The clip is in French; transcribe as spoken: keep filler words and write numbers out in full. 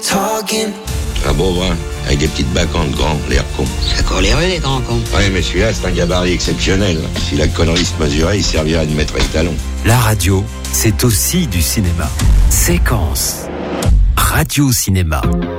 talking. Un beau brun, avec des petites bacantes grands, l'air con. Ça court les rues, les grands cons. Ouais, mais celui-là, c'est un gabarit exceptionnel. Si la connerie se mesurait, il servirait de maître étalon. La radio, c'est aussi du cinéma. Séquence. Radio Cinéma.